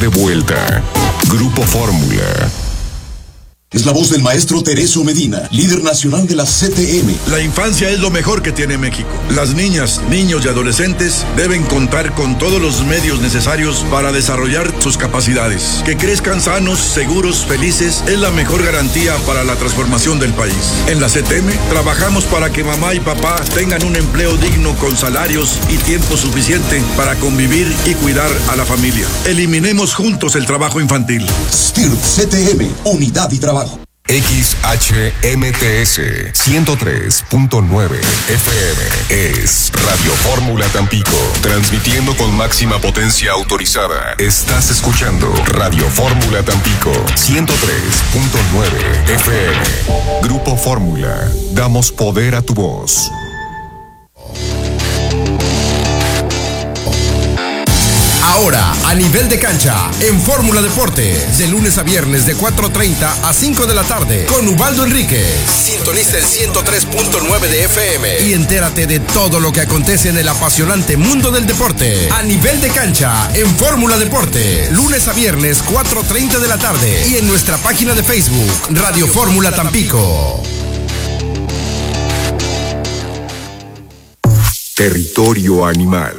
vuelta. Grupo Fórmula. Es la voz del maestro Tereso Medina, líder nacional de la CTM. La infancia es lo mejor que tiene México. Las niñas, niños y adolescentes deben contar con todos los medios necesarios para desarrollar sus capacidades. Que crezcan sanos, seguros, felices es la mejor garantía para la transformación del país. En la CTM trabajamos para que mamá y papá tengan un empleo digno con salarios y tiempo suficiente para convivir y cuidar a la familia. Eliminemos juntos el trabajo infantil. STIRT CTM, unidad y trabajo. XHMTS 103.9 FM es Radio Fórmula Tampico, transmitiendo con máxima potencia autorizada. Estás escuchando Radio Fórmula Tampico 103.9 FM. Grupo Fórmula, damos poder a tu voz. Ahora, a nivel de cancha, en Fórmula Deportes, de lunes a viernes de 4:30 a 5 de la tarde, con Ubaldo Enríquez. Sintoniza el 103.9 de FM y entérate de todo lo que acontece en el apasionante mundo del deporte. A nivel de cancha, en Fórmula Deportes, lunes a viernes 4:30 de la tarde y en nuestra página de Facebook, Radio Fórmula Tampico. Territorio animal.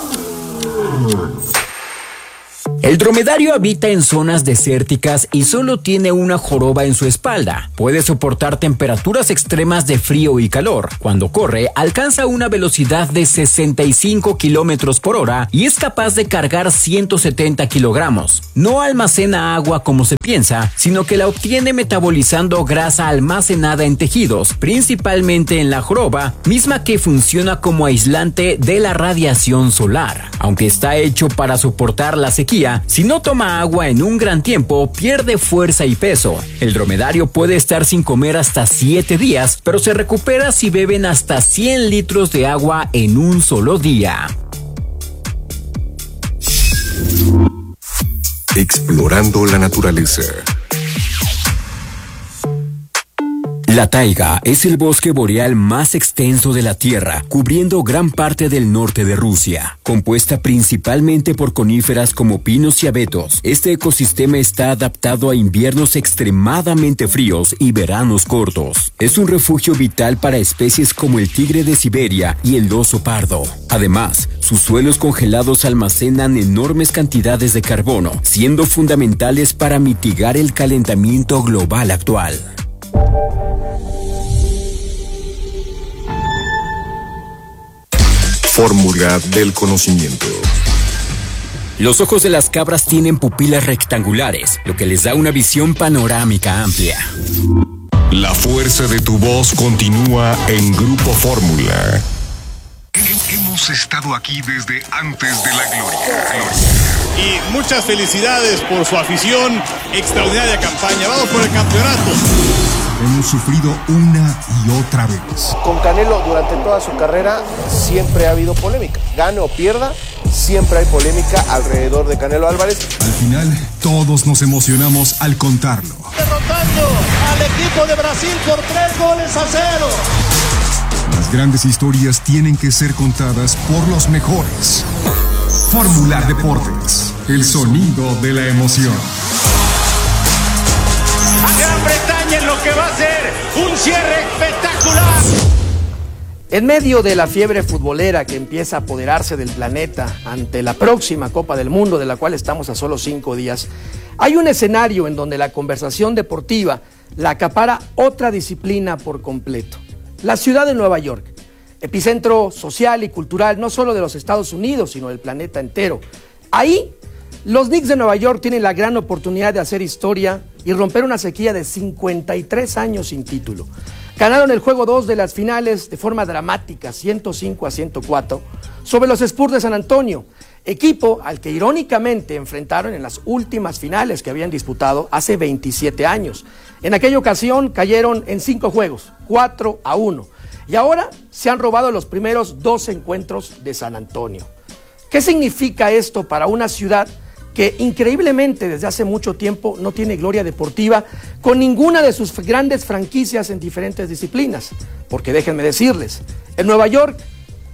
El dromedario habita en zonas desérticas y solo tiene una joroba en su espalda. Puede soportar temperaturas extremas de frío y calor. Cuando corre, alcanza una velocidad de 65 kilómetros por hora y es capaz de cargar 170 kilogramos. No almacena agua como se piensa, sino que la obtiene metabolizando grasa almacenada en tejidos, principalmente en la joroba, misma que funciona como aislante de la radiación solar. Aunque está hecho para soportar la sequía, si no toma agua en un gran tiempo, pierde fuerza y peso. El dromedario puede estar sin comer hasta 7 días, pero se recupera si beben hasta 100 litros de agua en un solo día. Explorando la naturaleza. La taiga es el bosque boreal más extenso de la Tierra, cubriendo gran parte del norte de Rusia. Compuesta principalmente por coníferas como pinos y abetos, este ecosistema está adaptado a inviernos extremadamente fríos y veranos cortos. Es un refugio vital para especies como el tigre de Siberia y el oso pardo. Además, sus suelos congelados almacenan enormes cantidades de carbono, siendo fundamentales para mitigar el calentamiento global actual. Fórmula del conocimiento. Los ojos de las cabras tienen pupilas rectangulares, lo que les da una visión panorámica amplia. La fuerza de tu voz continúa en Grupo Fórmula. Hemos estado aquí desde antes de la gloria. Y muchas felicidades por su afición, extraordinaria campaña. Vamos por el campeonato. Hemos sufrido una y otra vez. Con Canelo durante toda su carrera siempre ha habido polémica. Gane o pierda, siempre hay polémica alrededor de Canelo Álvarez. Al final, todos nos emocionamos al contarlo. Derrotando al equipo de Brasil por 3-0. Las grandes historias tienen que ser contadas por los mejores. Fórmula Deportes, el sonido de la emoción. A Gran Bretaña en lo que va a ser un cierre espectacular. En medio de la fiebre futbolera que empieza a apoderarse del planeta ante la próxima Copa del Mundo, de la cual estamos a solo 5 días, hay un escenario en donde la conversación deportiva la acapara otra disciplina por completo. La ciudad de Nueva York, epicentro social y cultural no solo de los Estados Unidos, sino del planeta entero. Ahí, los Knicks de Nueva York tienen la gran oportunidad de hacer historia y romper una sequía de 53 años sin título. Ganaron el juego 2 de las finales de forma dramática, 105-104, sobre los Spurs de San Antonio, equipo al que irónicamente enfrentaron en las últimas finales que habían disputado hace 27 años. En aquella ocasión cayeron en 5 juegos, 4-1, y ahora se han robado los primeros 2 encuentros de San Antonio. ¿Qué significa esto para una ciudad que increíblemente desde hace mucho tiempo no tiene gloria deportiva con ninguna de sus grandes franquicias en diferentes disciplinas? Porque déjenme decirles, en Nueva York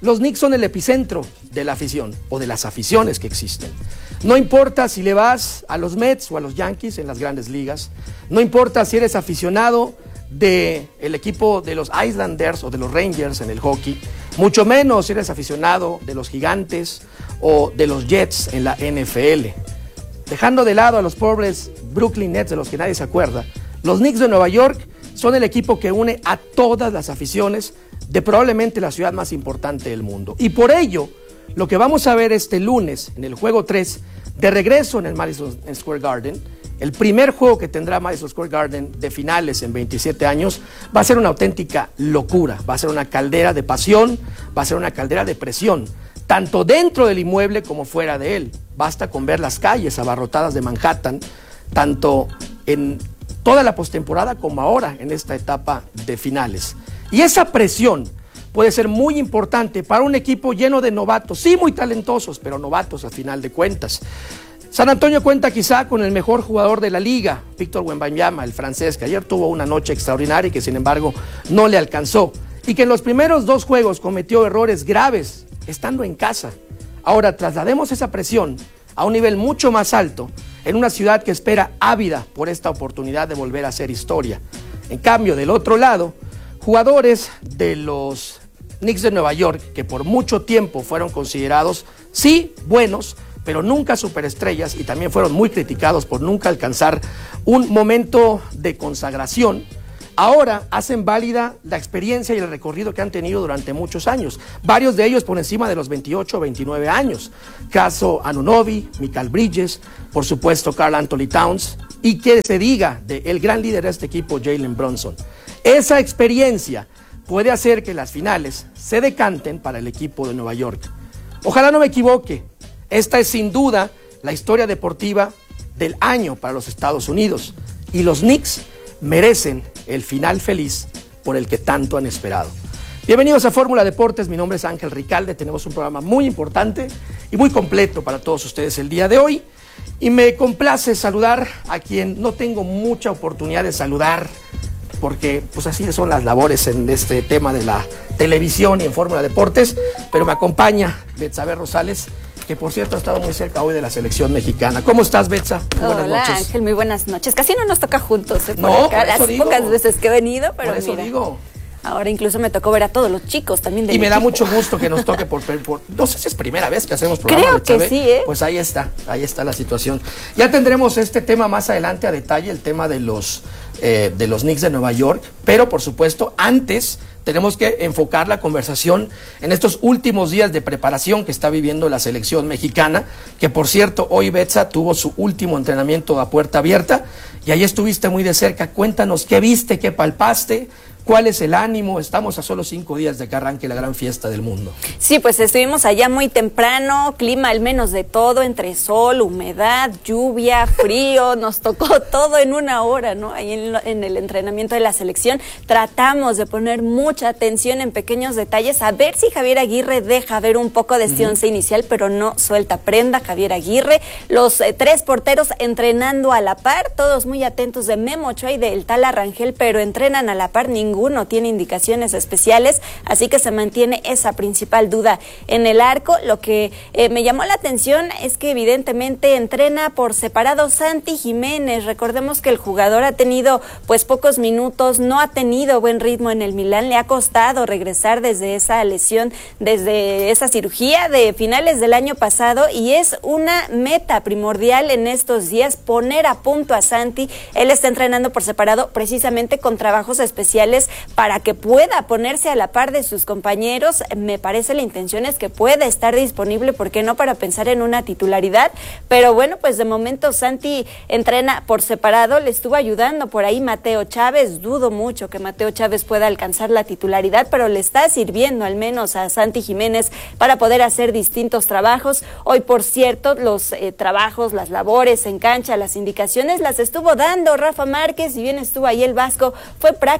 los Knicks son el epicentro de la afición o de las aficiones que existen. No importa si le vas a los Mets o a los Yankees en las grandes ligas, no importa si eres aficionado del equipo de los Islanders o de los Rangers en el hockey, mucho menos si eres aficionado de los Gigantes o de los Jets en la NFL. Dejando de lado a los pobres Brooklyn Nets de los que nadie se acuerda, los Knicks de Nueva York son el equipo que une a todas las aficiones de probablemente la ciudad más importante del mundo. Y por ello, lo que vamos a ver este lunes en el juego 3, de regreso en el Madison Square Garden, el primer juego que tendrá Madison Square Garden de finales en 27 años, va a ser una auténtica locura, va a ser una caldera de pasión, va a ser una caldera de presión, tanto dentro del inmueble como fuera de él. Basta con ver las calles abarrotadas de Manhattan, tanto en toda la postemporada como ahora en esta etapa de finales. Y esa presión puede ser muy importante para un equipo lleno de novatos, sí muy talentosos, pero novatos a final de cuentas. San Antonio cuenta quizá con el mejor jugador de la liga, Víctor Wembanyama, el francés, que ayer tuvo una noche extraordinaria y que sin embargo no le alcanzó. Y que en los primeros 2 juegos cometió errores graves, estando en casa. Ahora traslademos esa presión a un nivel mucho más alto, en una ciudad que espera ávida por esta oportunidad de volver a hacer historia. En cambio, del otro lado, jugadores de los Knicks de Nueva York, que por mucho tiempo fueron considerados, sí, buenos, pero nunca superestrellas, y también fueron muy criticados por nunca alcanzar un momento de consagración, ahora hacen válida la experiencia y el recorrido que han tenido durante muchos años. Varios de ellos por encima de los 28 o 29 años. Caso Anunoby, Mikal Bridges, por supuesto Karl Anthony Towns, y que se diga del gran líder de este equipo, Jalen Brunson. Esa experiencia puede hacer que las finales se decanten para el equipo de Nueva York. Ojalá no me equivoque, esta es sin duda la historia deportiva del año para los Estados Unidos, y los Knicks merecen el final feliz por el que tanto han esperado. Bienvenidos a Fórmula Deportes, mi nombre es Ángel Ricalde, tenemos un programa muy importante y muy completo para todos ustedes el día de hoy, y me complace saludar a quien no tengo mucha oportunidad de saludar, porque pues así son las labores en este tema de la televisión y en Fórmula Deportes, pero me acompaña Betsabe Rosales, que por cierto ha estado muy cerca hoy de la selección mexicana. ¿Cómo estás, Betsa? Muy buenas noches. Hola, Ángel, muy buenas noches. Casi no nos toca juntos, por no, acá, las pocas veces que he venido, pero por eso mira, digo. Ahora incluso me tocó ver a todos los chicos también del Y me da equipo. mucho gusto que nos toque por no sé si es primera vez que hacemos programa. Creo Betsabe. que sí, ¿eh? Pues ahí está la situación. Ya tendremos este tema más adelante a detalle, el tema de los Knicks de Nueva York, pero por supuesto antes tenemos que enfocar la conversación en estos últimos días de preparación que está viviendo la selección mexicana, que por cierto hoy Betsa tuvo su último entrenamiento a puerta abierta y ahí estuviste muy de cerca. Cuéntanos qué viste, qué palpaste, cuál es el ánimo. Estamos a solo 5 días de que arranque la gran fiesta del mundo. Sí, pues estuvimos allá muy temprano, clima al menos de todo, entre sol, humedad, lluvia, frío, nos tocó todo en una hora, ¿no? Ahí en el entrenamiento de la selección tratamos de poner mucha atención en pequeños detalles, a ver si Javier Aguirre deja ver un poco de este once inicial, pero no suelta prenda Javier Aguirre. Los 3 porteros entrenando a la par, todos muy atentos de Memo Ochoa y del Tala Rangel, pero entrenan a la par, ninguno tiene indicaciones especiales, así que se mantiene esa principal duda en el arco. Lo que me llamó la atención es que evidentemente entrena por separado Santi Jiménez. Recordemos que el jugador ha tenido pues pocos minutos, no ha tenido buen ritmo en el Milán, le ha costado regresar desde esa lesión, desde esa cirugía de finales del año pasado, y es una meta primordial en estos días poner a punto a Santi. Él está entrenando por separado precisamente con trabajos especiales para que pueda ponerse a la par de sus compañeros. Me parece la intención es que pueda estar disponible, ¿por qué no?, para pensar en una titularidad, pero bueno, pues de momento Santi entrena por separado, le estuvo ayudando por ahí Mateo Chávez, dudo mucho que Mateo Chávez pueda alcanzar la titularidad, pero le está sirviendo al menos a Santi Jiménez para poder hacer distintos trabajos. Hoy, por cierto, los trabajos, las labores en cancha, las indicaciones las estuvo dando Rafa Márquez, si bien estuvo ahí el Vasco, fue prácticamente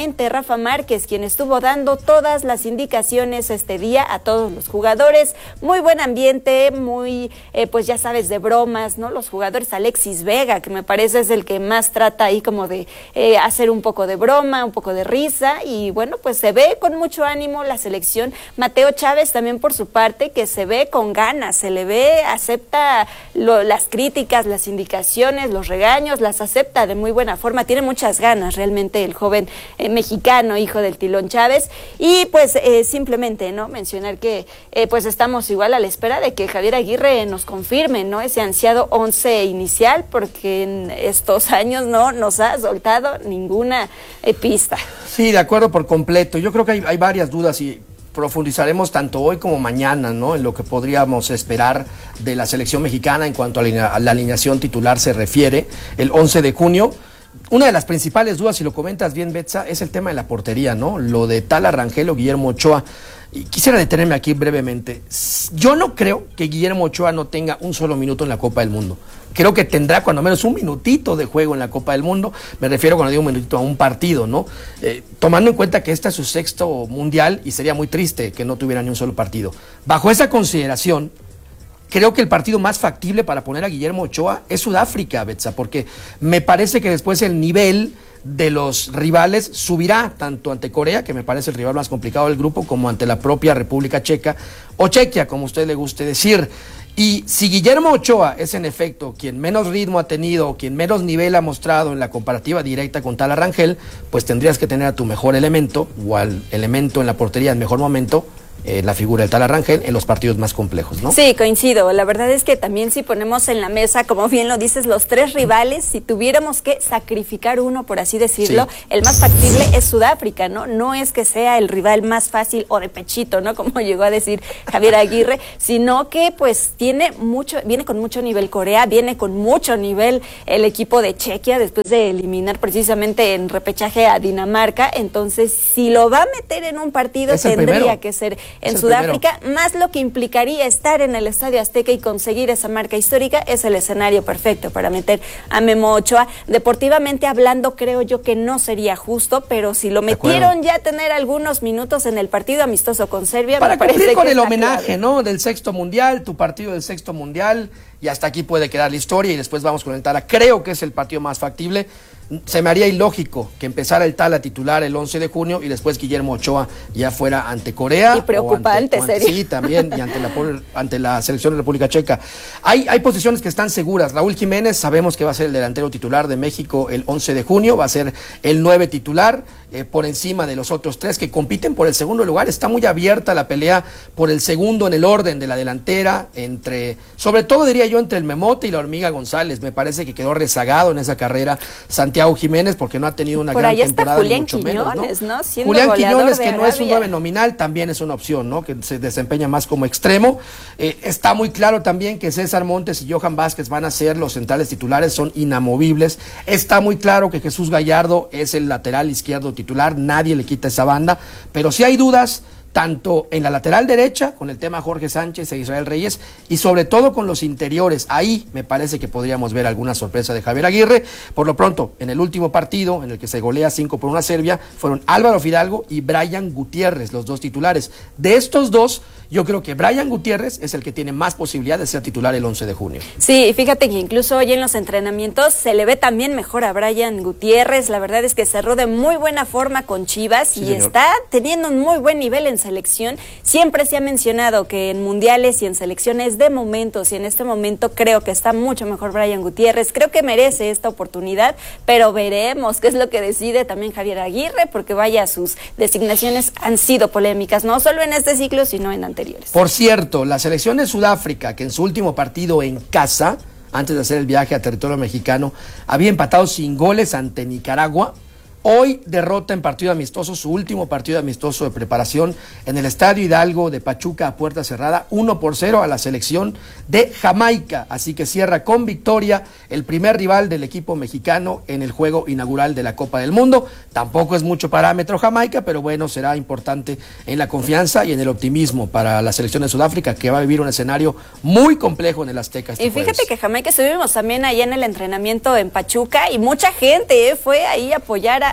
precisamente Rafa Márquez, quien estuvo dando todas las indicaciones este día a todos los jugadores. Muy buen ambiente, muy, pues ya sabes, de bromas, ¿no? Los jugadores, Alexis Vega, que me parece es el que más trata ahí como de hacer un poco de broma, un poco de risa, y bueno, pues se ve con mucho ánimo la selección. Mateo Chávez también por su parte, que se ve con ganas, se le ve, acepta las críticas, las indicaciones, los regaños, las acepta de muy buena forma, tiene muchas ganas realmente el joven mexicano, hijo del Tilón Chávez, y pues simplemente, ¿no? Mencionar que pues estamos igual a la espera de que Javier Aguirre nos confirme, ¿no? Ese ansiado 11 inicial, porque en estos años no nos ha soltado ninguna pista. Sí, de acuerdo por completo. Yo creo que hay varias dudas y profundizaremos tanto hoy como mañana, ¿no? En lo que podríamos esperar de la selección mexicana en cuanto a la alineación titular se refiere el 11 de junio. Una de las principales dudas, si lo comentas bien, Betsa, es el tema de la portería, ¿no? Lo de Tala Rangel o Guillermo Ochoa. Y quisiera detenerme aquí brevemente. Yo no creo que Guillermo Ochoa no tenga un solo minuto en la Copa del Mundo. Creo que tendrá cuando menos un minutito de juego en la Copa del Mundo. Me refiero cuando digo un minutito a un partido, ¿no? Tomando en cuenta que este es su 6º mundial y sería muy triste que no tuviera ni un solo partido. Bajo esa consideración, creo que el partido más factible para poner a Guillermo Ochoa es Sudáfrica, Betsa, porque me parece que después el nivel de los rivales subirá tanto ante Corea, que me parece el rival más complicado del grupo, como ante la propia República Checa, o Chequia, como a usted le guste decir. Y si Guillermo Ochoa es en efecto quien menos ritmo ha tenido, quien menos nivel ha mostrado en la comparativa directa con Tala Rangel, pues tendrías que tener a tu mejor elemento, o al elemento en la portería en mejor momento, la figura del Tala Rangel en los partidos más complejos, ¿no? Sí, coincido. La verdad es que también si ponemos en la mesa, como bien lo dices, los 3 rivales, si tuviéramos que sacrificar uno, por así decirlo, sí, el más factible es Sudáfrica, ¿no? No es que sea el rival más fácil o de pechito, ¿no? Como llegó a decir Javier Aguirre, sino que pues viene con mucho nivel Corea, viene con mucho nivel el equipo de Chequia después de eliminar precisamente en repechaje a Dinamarca. Entonces, si lo va a meter en un partido, tendría que ser en Sudáfrica, más lo que implicaría estar en el Estadio Azteca y conseguir esa marca histórica, es el escenario perfecto para meter a Memo Ochoa. Deportivamente hablando, creo yo que no sería justo, pero si lo metieron ya tener algunos minutos en el partido amistoso con Serbia, para me parece cumplir con el homenaje, clave, ¿no? Del 6º mundial, tu partido del 6º mundial, y hasta aquí puede quedar la historia y después vamos con el Tala. Creo que es el partido más factible. Se me haría ilógico que empezara el Tala titular el 11 de junio y después Guillermo Ochoa ya fuera ante Corea. Y preocupante sería. Sí, también, y ante la selección de República Checa. Hay posiciones que están seguras. Raúl Jiménez, sabemos que va a ser el delantero titular de México el 11 de junio, va a ser el 9 titular, por encima de los otros 3 que compiten por el segundo lugar. Está muy abierta la pelea por el segundo en el orden de la delantera, sobre todo diría yo entre el Memote y la Hormiga González. Me parece que quedó rezagado en esa carrera Santiago Jiménez porque no ha tenido una gran temporada. Por ahí está Julián Quiñones, ¿no? Julián Quiñones, que no es un 9 nominal, también es una opción, ¿no? Que se desempeña más como extremo. Está muy claro también que César Montes y Johan Vázquez van a ser los centrales titulares, son inamovibles. Está muy claro que Jesús Gallardo es el lateral izquierdo titular, nadie le quita esa banda, pero sí hay dudas tanto en la lateral derecha, con el tema Jorge Sánchez e Israel Reyes, y sobre todo con los interiores. Ahí me parece que podríamos ver alguna sorpresa de Javier Aguirre. Por lo pronto, en el último partido, en el que se golea 5-1 a Serbia, fueron Álvaro Fidalgo y Brian Gutiérrez, los 2 titulares. De estos 2, yo creo que Brian Gutiérrez es el que tiene más posibilidad de ser titular el 11 de junio. Sí, fíjate que incluso hoy en los entrenamientos se le ve también mejor a Brian Gutiérrez. La verdad es que cerró de muy buena forma con Chivas, sí, y señor, está teniendo un muy buen nivel en selección. Siempre se ha mencionado que en mundiales y en selecciones de momentos, y en este momento creo que está mucho mejor Brian Gutiérrez. Creo que merece esta oportunidad, pero veremos qué es lo que decide también Javier Aguirre, porque vaya, sus designaciones han sido polémicas, no solo en este ciclo, sino en anteriores. Por cierto, la selección de Sudáfrica, que en su último partido en casa, antes de hacer el viaje a territorio mexicano, había empatado sin goles ante Nicaragua. Hoy derrota en partido amistoso, su último partido amistoso de preparación en el Estadio Hidalgo de Pachuca a puerta cerrada, 1-0 a la selección de Jamaica. Así que cierra con victoria el primer rival del equipo mexicano en el juego inaugural de la Copa del Mundo. Tampoco es mucho parámetro Jamaica, pero bueno, será importante en la confianza y en el optimismo para la selección de Sudáfrica, que va a vivir un escenario muy complejo en el Azteca. Y fíjate que Jamaica estuvimos también ahí en el entrenamiento en Pachuca y mucha gente fue ahí a apoyar a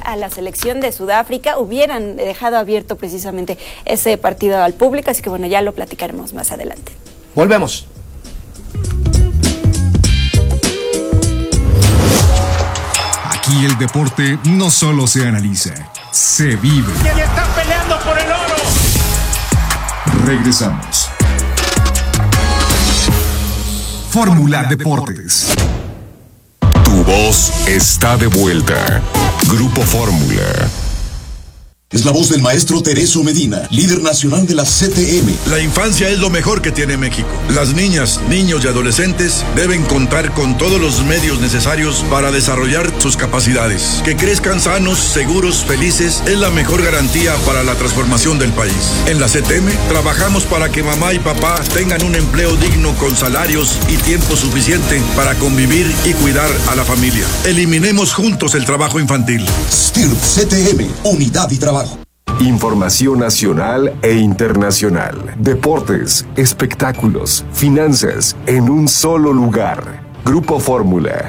a la selección de Sudáfrica, hubieran dejado abierto precisamente ese partido al público, así que bueno, ya lo platicaremos más adelante. Volvemos. Aquí el deporte no solo se analiza, se vive. Y están peleando por el oro. Regresamos. Fórmula Deportes. Tu voz está de vuelta. Grupo Fórmula. Es la voz del maestro Tereso Medina, líder nacional de la CTM. La infancia es lo mejor que tiene México. Las niñas, niños y adolescentes deben contar con todos los medios necesarios para desarrollar sus capacidades. Que crezcan sanos, seguros, felices es la mejor garantía para la transformación del país. En la CTM trabajamos para que mamá y papá tengan un empleo digno con salarios y tiempo suficiente para convivir y cuidar a la familia. Eliminemos juntos el trabajo infantil. STIRP CTM, unidad y trabajo. Información nacional e internacional. Deportes, espectáculos, finanzas, en un solo lugar. Grupo Fórmula.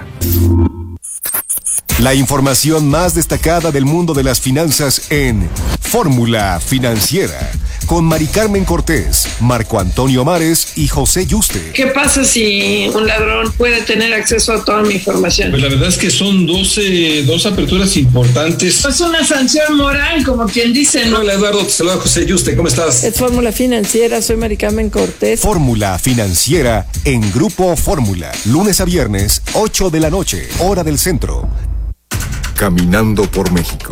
La información más destacada del mundo de las finanzas en Fórmula Financiera, con Mari Carmen Cortés, Marco Antonio Mares y José Yuste. ¿Qué pasa si un ladrón puede tener acceso a toda mi información? Pues la verdad es que son dos aperturas importantes. Es una sanción moral, como quien dice, ¿no? Hola Eduardo, te saluda José Yuste, ¿cómo estás? Es Fórmula Financiera, soy Mari Carmen Cortés. Fórmula Financiera en Grupo Fórmula, lunes a viernes, 8 de la noche, hora del centro. Caminando por México.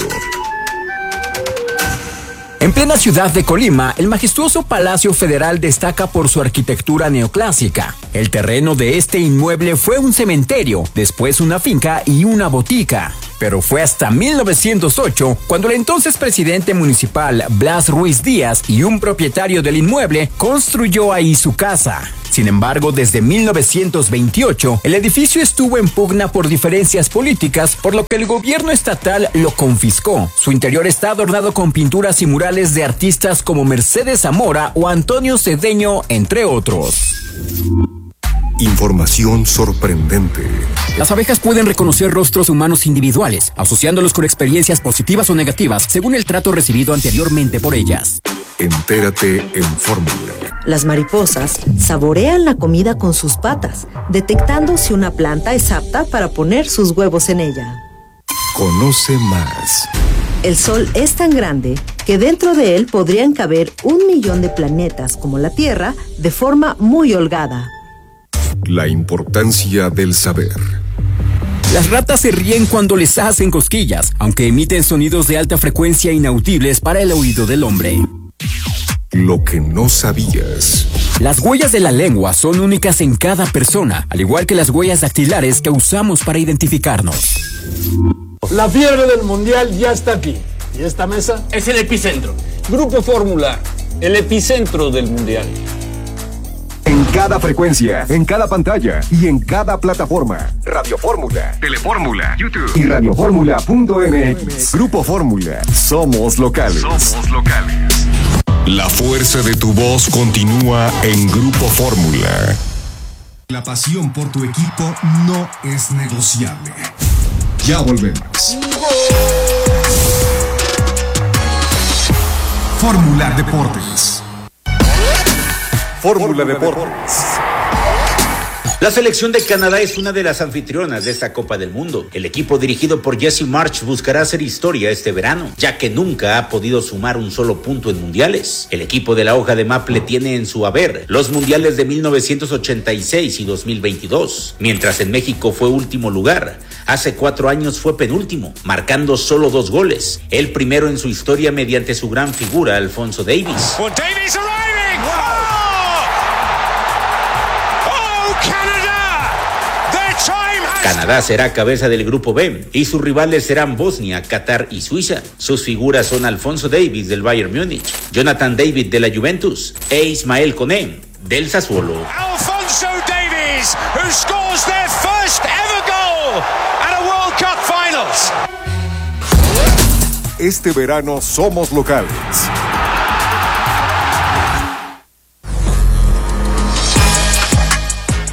En plena ciudad de Colima, el majestuoso Palacio Federal destaca por su arquitectura neoclásica. El terreno de este inmueble fue un cementerio, después una finca y una botica. Pero fue hasta 1908 cuando el entonces presidente municipal Blas Ruiz Díaz y un propietario del inmueble construyó ahí su casa. Sin embargo, desde 1928, el edificio estuvo en pugna por diferencias políticas, por lo que el gobierno estatal lo confiscó. Su interior está adornado con pinturas y murales de artistas como Mercedes Zamora o Antonio Cedeño, entre otros. Información sorprendente. Las abejas pueden reconocer rostros humanos individuales, asociándolos con experiencias positivas o negativas, según el trato recibido anteriormente por ellas. Entérate en Fórmula. Las mariposas saborean la comida con sus patas, detectando si una planta es apta para poner sus huevos en ella. Conoce más. El Sol es tan grande que dentro de él podrían caber 1 millón de planetas como la Tierra de forma muy holgada. La importancia del saber. Las ratas se ríen cuando les hacen cosquillas, aunque emiten sonidos de alta frecuencia inaudibles para el oído del hombre. Lo que no sabías. Las huellas de la lengua son únicas en cada persona, al igual que las huellas dactilares que usamos para identificarnos. La fiebre del mundial ya está aquí. Y esta mesa es el epicentro. Grupo Fórmula, el epicentro del mundial. En cada frecuencia, en cada pantalla y en cada plataforma. Radio Fórmula, Telefórmula, YouTube y radioformula.mx. Grupo Fórmula. Somos locales. Somos locales. La fuerza de tu voz continúa en Grupo Fórmula. La pasión por tu equipo no es negociable. Ya volvemos. Fórmula Deportes. Fórmula Deportes. La selección de Canadá es una de las anfitrionas de esta Copa del Mundo. El equipo dirigido por Jesse Marsch buscará hacer historia este verano, ya que nunca ha podido sumar un solo punto en mundiales. El equipo de la hoja de Maple tiene en su haber los mundiales de 1986 y 2022, mientras en México fue último lugar. Hace 4 años fue penúltimo, marcando solo 2 goles. El primero en su historia mediante su gran figura, Alfonso Davies. Canadá será cabeza del grupo B y sus rivales serán Bosnia, Qatar y Suiza. Sus figuras son Alfonso Davies del Bayern Múnich, Jonathan David de la Juventus e Ismael Koné del Sassuolo. Alfonso Davies, who scores their first ever goal at a World Cup Finals. Este verano somos locales.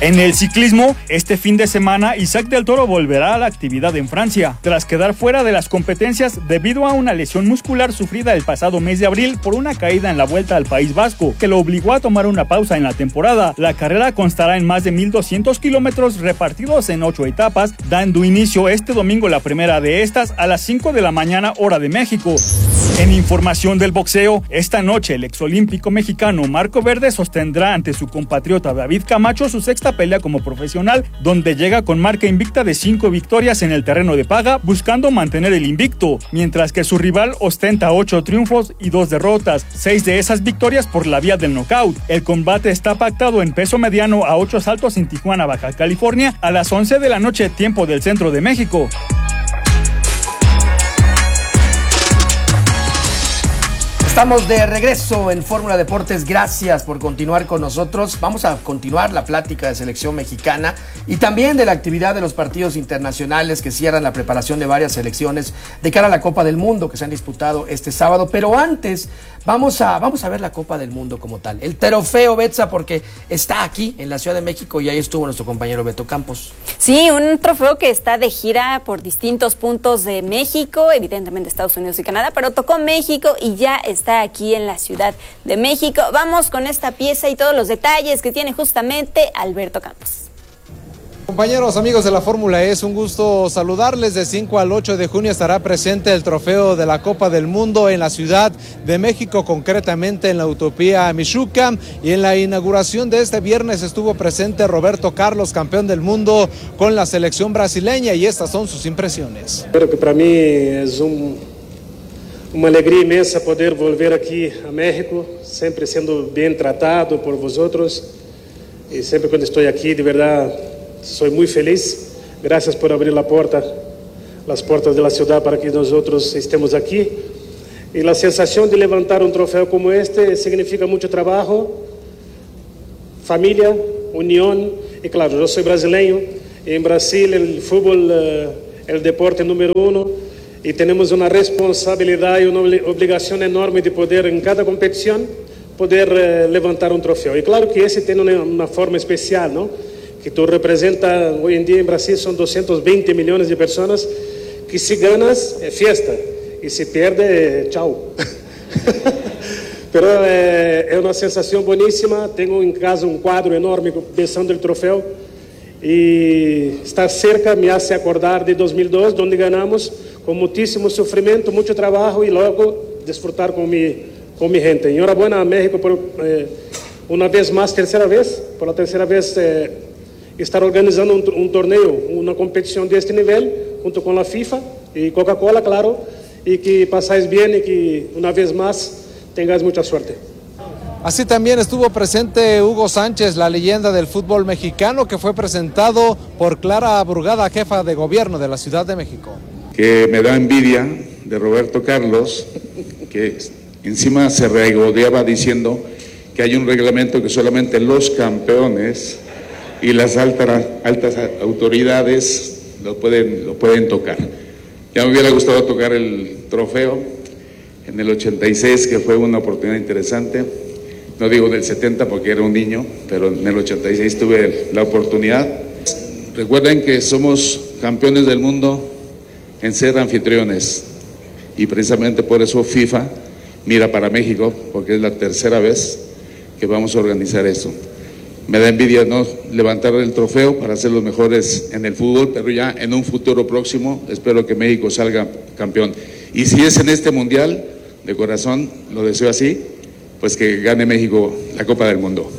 En el ciclismo, este fin de semana, Isaac del Toro volverá a la actividad en Francia, tras quedar fuera de las competencias debido a una lesión muscular sufrida el pasado mes de abril por una caída en la Vuelta al País Vasco, que lo obligó a tomar una pausa en la temporada. La carrera constará en más de 1,200 kilómetros repartidos en 8 etapas, dando inicio este domingo la primera de estas a las 5 de la mañana hora de México. En información del boxeo, esta noche el exolímpico mexicano Marco Verde sostendrá ante su compatriota David Camacho su sexta pelea como profesional, donde llega con marca invicta de 5 victorias en el terreno de paga, buscando mantener el invicto, mientras que su rival ostenta 8 triunfos y 2 derrotas, 6 de esas victorias por la vía del nocaut. El combate está pactado en peso mediano a 8 asaltos en Tijuana, Baja California, a las 11 de la noche, tiempo del centro de México. Estamos de regreso en Fórmula Deportes, gracias por continuar con nosotros. Vamos a continuar la plática de selección mexicana y también de la actividad de los partidos internacionales que cierran la preparación de varias selecciones de cara a la Copa del Mundo que se han disputado este sábado. Pero antes vamos a ver la Copa del Mundo como tal, el trofeo Betsa, porque está aquí en la Ciudad de México y ahí estuvo nuestro compañero Beto Campos. Sí, un trofeo que está de gira por distintos puntos de México, evidentemente Estados Unidos y Canadá, pero tocó México y ya está aquí en la Ciudad de México. Vamos con esta pieza y todos los detalles que tiene justamente Alberto Campos. Compañeros, amigos de la Fórmula E, es un gusto saludarles. De 5 al 8 de junio estará presente el trofeo de la Copa del Mundo en la Ciudad de México, concretamente en la Utopía Michuca, y en la inauguración de este viernes estuvo presente Roberto Carlos, campeón del mundo con la selección brasileña, y estas son sus impresiones. Creo que para mí es uma alegria imensa poder volver aqui a México, sempre sendo bem tratado por vosotros, e sempre quando estou aqui, de verdade, sou muito feliz. Graças por abrir as portas da cidade para que nós outros estemos aqui. E a sensação de levantar um troféu como este significa muito trabalho, família, união, e claro, eu sou brasileiro, e em Brasil o futebol é o deporte número 1. Y tenemos una responsabilidad y una obligación enorme de poder, en cada competición, poder levantar un trofeo. Y claro que ese tiene una forma especial, ¿no? Que tú representas, hoy en día en Brasil son 220 millones de personas, que si ganas, es fiesta, y si pierdes, chao. Pero es una sensación buenísima. Tengo en casa un cuadro enorme besando el trofeo, y estar cerca me hace acordar de 2002, donde ganamos con muchísimo sufrimiento, mucho trabajo, y luego disfrutar con mi gente. Enhorabuena a México por una vez más, por la tercera vez estar organizando un torneo, una competición de este nivel, junto con la FIFA y Coca-Cola, claro, y que pasáis bien y que una vez más tengáis mucha suerte. Así también estuvo presente Hugo Sánchez, la leyenda del fútbol mexicano, que fue presentado por Clara Brugada, jefa de gobierno de la Ciudad de México. Que me da envidia de Roberto Carlos, que encima se regodeaba diciendo que hay un reglamento que solamente los campeones y las altas autoridades lo pueden tocar. Ya me hubiera gustado tocar el trofeo en el 86, que fue una oportunidad interesante. No digo del 70 porque era un niño, pero en el 86 tuve la oportunidad. Recuerden que somos campeones del mundo en ser anfitriones, y precisamente por eso FIFA mira para México, porque es la tercera vez que vamos a organizar eso. Me da envidia no levantar el trofeo para ser los mejores en el fútbol, pero ya en un futuro próximo espero que México salga campeón. Y si es en este mundial, de corazón lo deseo así, pues que gane México la Copa del Mundo.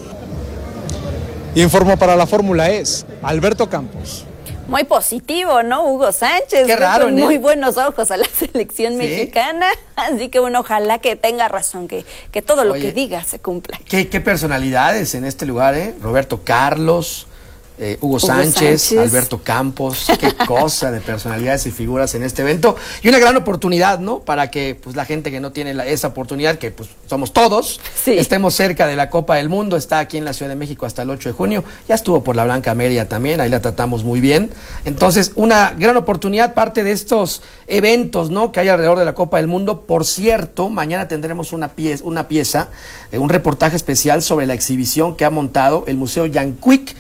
Informó para la Fórmula E Alberto Campos. Muy positivo, ¿no? Hugo Sánchez. Qué raro, con ¿no? Muy buenos ojos a la selección mexicana. Así que bueno, ojalá que tenga razón, que todo lo que diga se cumpla. Qué personalidades en este lugar, ¿eh? Roberto Carlos, Hugo Sánchez, Alberto Campos, qué cosa de personalidades y figuras en este evento, y una gran oportunidad, ¿no? Para que pues la gente que no tiene esa oportunidad, que pues somos todos, estemos cerca de la Copa del Mundo. Está aquí en la Ciudad de México hasta el 8 de junio, ya estuvo por la Blanca Media también, ahí la tratamos muy bien. Entonces, una gran oportunidad, parte de estos eventos, ¿no?, que hay alrededor de la Copa del Mundo. Por cierto, mañana tendremos una pieza, un reportaje especial sobre la exhibición que ha montado el Museo Yanquic,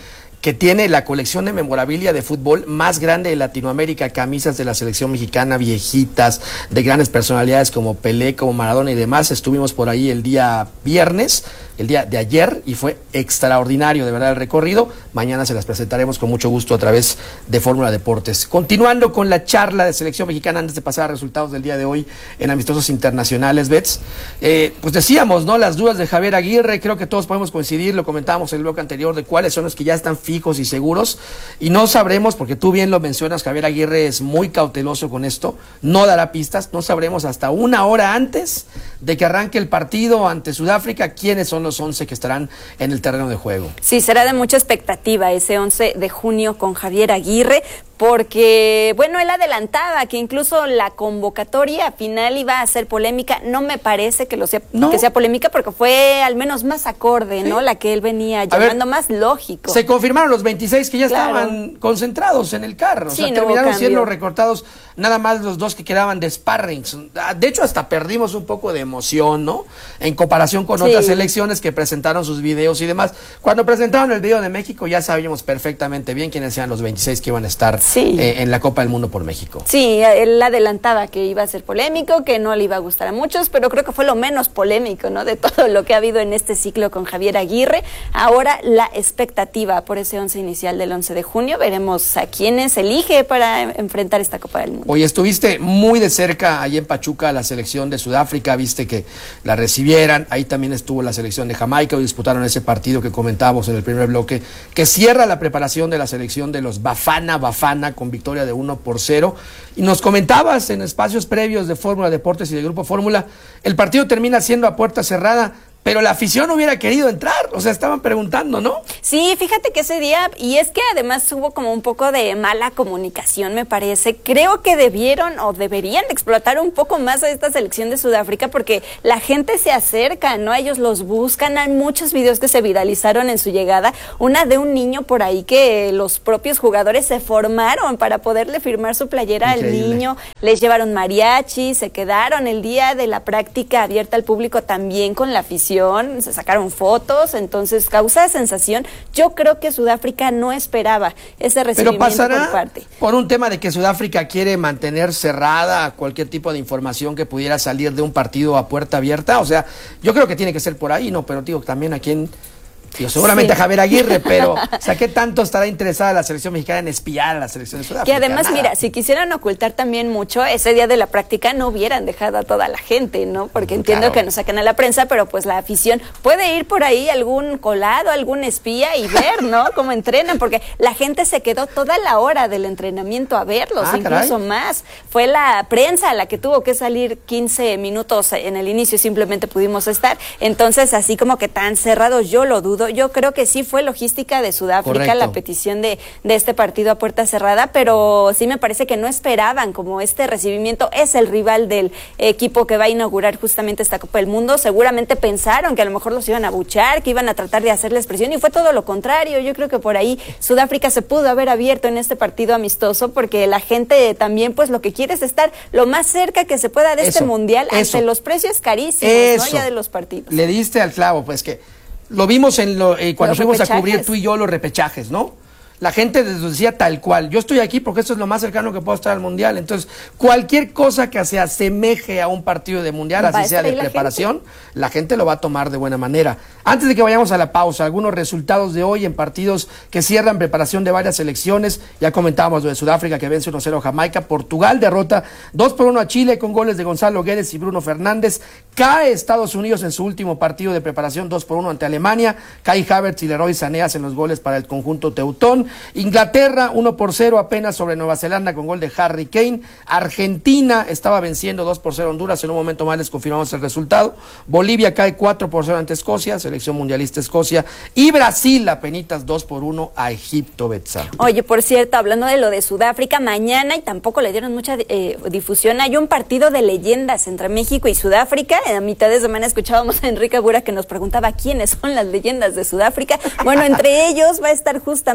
que tiene la colección de memorabilia de fútbol más grande de Latinoamérica, camisas de la selección mexicana viejitas, de grandes personalidades como Pelé, como Maradona y demás. Estuvimos por ahí el día viernes, el día de ayer, y fue extraordinario, de verdad, el recorrido. Mañana se las presentaremos con mucho gusto a través de Fórmula Deportes. Continuando con la charla de selección mexicana, antes de pasar a resultados del día de hoy en amistosos internacionales, Bets, pues decíamos, ¿no? Las dudas de Javier Aguirre, creo que todos podemos coincidir, lo comentábamos en el bloque anterior, de cuáles son los que ya están fijos y seguros, y no sabremos, porque tú bien lo mencionas, Javier Aguirre es muy cauteloso con esto, no dará pistas, no sabremos hasta una hora antes de que arranque el partido ante Sudáfrica quiénes son los 11 que estarán en el terreno de juego. Sí, será de mucha expectativa ese 11 de junio con Javier Aguirre, porque, bueno, él adelantaba que incluso la convocatoria final iba a ser polémica. No me parece que que sea polémica, porque fue al menos más acorde, ¿no? La que él venía llamando más lógico. Se confirmaron los 26 que ya estaban concentrados en el carro. Sí, o sea, terminaron siendo recortados nada más los 2 que quedaban de sparrings. De hecho, hasta perdimos un poco de emoción, ¿no? En comparación con otras selecciones que presentaron sus videos y demás. Cuando presentaron el video de México, ya sabíamos perfectamente bien quiénes eran los 26 que iban a estar en la Copa del Mundo por México. Sí, él adelantaba que iba a ser polémico, que no le iba a gustar a muchos, pero creo que fue lo menos polémico, ¿no? De todo lo que ha habido en este ciclo con Javier Aguirre. Ahora la expectativa por ese 11 inicial del 11 de junio. Veremos a quiénes elige para enfrentar esta Copa del Mundo. Oye, estuviste muy de cerca allí en Pachuca la selección de Sudáfrica, viste que la recibieran, ahí también estuvo la selección de Jamaica, hoy disputaron ese partido que comentábamos en el primer bloque, que cierra la preparación de la selección de los Bafana con victoria de 1-0, y nos comentabas en espacios previos de Fórmula Deportes y de Grupo Fórmula, el partido termina siendo a puerta cerrada, pero la afición hubiera querido entrar, o sea, estaban preguntando, ¿no? Sí, fíjate que ese día, y es que además hubo como un poco de mala comunicación, me parece. Creo que debieron o deberían explotar un poco más a esta selección de Sudáfrica, porque la gente se acerca, ¿no? Ellos los buscan, hay muchos videos que se viralizaron en su llegada, una de un niño por ahí que los propios jugadores se formaron para poderle firmar su playera al niño, les llevaron mariachi, se quedaron el día de la práctica abierta al público también con la afición, se sacaron fotos, entonces causa sensación. Yo creo que Sudáfrica no esperaba ese recibimiento. Pero pasará por parte. Por un tema de que Sudáfrica quiere mantener cerrada cualquier tipo de información que pudiera salir de un partido a puerta abierta, o sea, yo creo que tiene que ser por ahí, ¿no? Pero digo, también a quién... seguramente a Javier Aguirre, pero o sea, ¿qué tanto estará interesada la selección mexicana en espiar a la selección de Sudáfrica? Que además, mira, si quisieran ocultar también mucho, ese día de la práctica no hubieran dejado a toda la gente, ¿no? Porque entiendo que nos sacan a la prensa, pero pues la afición puede ir por ahí algún colado, algún espía y ver, ¿no? Cómo entrenan, porque la gente se quedó toda la hora del entrenamiento a verlos, incluso más. Fue la prensa la que tuvo que salir 15 minutos en el inicio, simplemente pudimos estar. Entonces, así como que tan cerrados, yo lo dudo. Yo creo que sí fue logística de Sudáfrica la petición de este partido a puerta cerrada, pero sí me parece que no esperaban como este recibimiento. Es el rival del equipo que va a inaugurar justamente esta Copa del Mundo. Seguramente pensaron que a lo mejor los iban a abuchar, que iban a tratar de hacerles presión, y fue todo lo contrario. Yo creo que por ahí Sudáfrica se pudo haber abierto en este partido amistoso, porque la gente también pues lo que quiere es estar lo más cerca que se pueda de este mundial ante los precios carísimos, ¿no? Ya de los partidos. Le diste al clavo, pues que lo vimos cuando fuimos a cubrir tú y yo los repechajes, ¿no? La gente decía tal cual, yo estoy aquí porque esto es lo más cercano que puedo estar al Mundial. Entonces, cualquier cosa que se asemeje a un partido de Mundial, así sea de preparación, la gente lo va a tomar de buena manera. Antes de que vayamos a la pausa, algunos resultados de hoy en partidos que cierran preparación de varias selecciones. Ya comentábamos lo de Sudáfrica, que vence 1-0 a Jamaica. Portugal derrota 2-1 a Chile con goles de Gonzalo Guedes y Bruno Fernández. Cae Estados Unidos en su último partido de preparación 2-1 ante Alemania. Kai Havertz y Leroy Sané hacen los goles para el conjunto teutón. Inglaterra 1-0 apenas sobre Nueva Zelanda con gol de Harry Kane. Argentina estaba venciendo 2-0 a Honduras, en un momento más les confirmamos el resultado. Bolivia cae 4-0 ante Escocia, selección mundialista Escocia, y Brasil apenitas 2-1 a Egipto, Betsa. Oye, por cierto, hablando de lo de Sudáfrica, mañana, y tampoco le dieron mucha difusión, hay un partido de leyendas entre México y Sudáfrica. A mitad de semana escuchábamos a Enrique Bura que nos preguntaba quiénes son las leyendas de Sudáfrica. Bueno, entre ellos va a estar justamente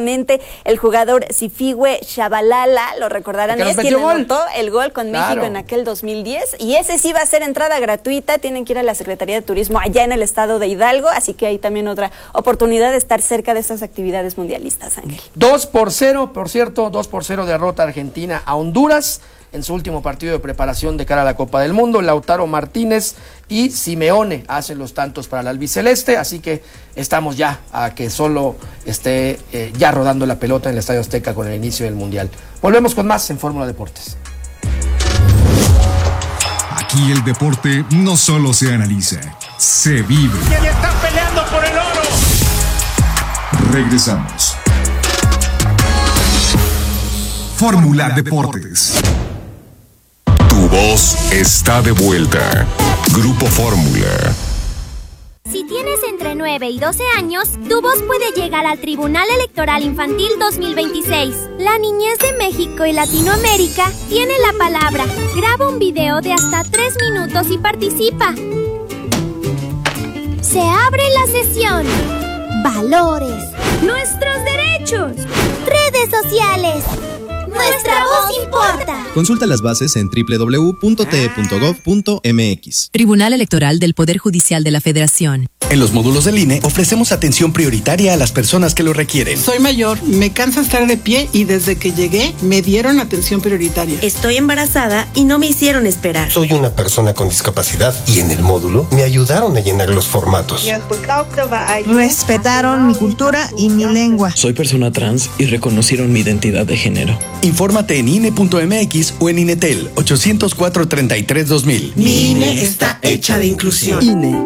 el jugador Sifiwe Shabalala, lo recordarán, es quien anotó el gol con México en aquel 2010, y ese sí va a ser entrada gratuita. Tienen que ir a la Secretaría de Turismo allá en el estado de Hidalgo, así que hay también otra oportunidad de estar cerca de estas actividades mundialistas, Ángel. 2-0, por cierto, 2-0 derrota Argentina a Honduras en su último partido de preparación de cara a la Copa del Mundo. Lautaro Martínez y Simeone hacen los tantos para la albiceleste, así que estamos ya a que solo esté ya rodando la pelota en el Estadio Azteca con el inicio del Mundial. Volvemos con más en Fórmula Deportes. Aquí el deporte no solo se analiza, se vive. ¡Y están peleando por el oro! Regresamos. Fórmula Deportes. Tu voz está de vuelta. Grupo Fórmula. Si tienes entre 9 y 12 años, tu voz puede llegar al Tribunal Electoral Infantil 2026. La niñez de México y Latinoamérica tiene la palabra. Graba un video de hasta 3 minutos y participa. Se abre la sesión. Valores. Nuestros derechos. Redes sociales. Nuestra voz importa. Consulta las bases en www.te.gov.mx. Tribunal Electoral del Poder Judicial de la Federación. En los módulos del INE ofrecemos atención prioritaria a las personas que lo requieren. Soy mayor, me cansa estar de pie y desde que llegué me dieron atención prioritaria. Estoy embarazada y no me hicieron esperar. Soy una persona con discapacidad y en el módulo me ayudaron a llenar los formatos. Respetaron mi cultura y mi lengua. Soy persona trans y reconocieron mi identidad de género. Infórmate en INE.mx o en INETEL 804-33-2000. Mi INE está hecha de inclusión. INE.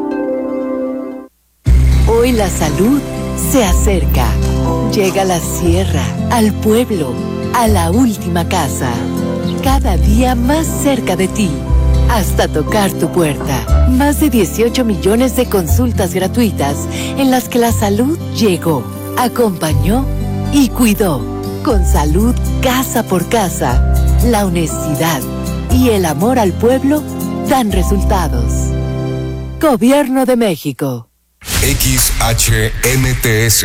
Hoy la salud se acerca. Llega a la sierra, al pueblo, a la última casa. Cada día más cerca de ti, hasta tocar tu puerta. Más de 18 millones de consultas gratuitas en las que la salud llegó, acompañó y cuidó. Con salud casa por casa, la honestidad y el amor al pueblo dan resultados. Gobierno de México. XHNTS